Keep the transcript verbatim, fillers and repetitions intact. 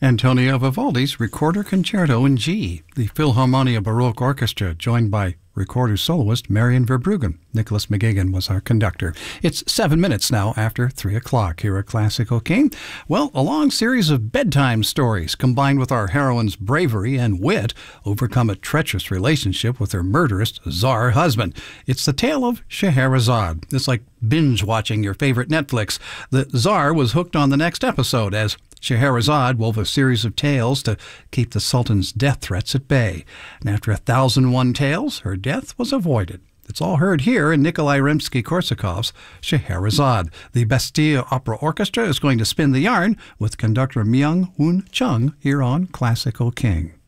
Antonio Vivaldi's Recorder Concerto in G, the Philharmonia Baroque Orchestra, joined by recorder soloist Marian Verbruggen. Nicholas McGuigan was our conductor. It's seven minutes now after three o'clock here at Classical King. Well, a long series of bedtime stories combined with our heroine's bravery and wit overcome a treacherous relationship with her murderous Tsar husband. It's the tale of Scheherazade. It's like binge-watching your favorite Netflix. The Tsar was hooked on the next episode as Scheherazade wove a series of tales to keep the Sultan's death threats at bay. And after a thousand and one tales, her death was avoided. It's all heard here in Nikolai Rimsky-Korsakov's Scheherazade. The Bastille Opera Orchestra is going to spin the yarn with conductor Myung-Hoon Chung here on Classical King.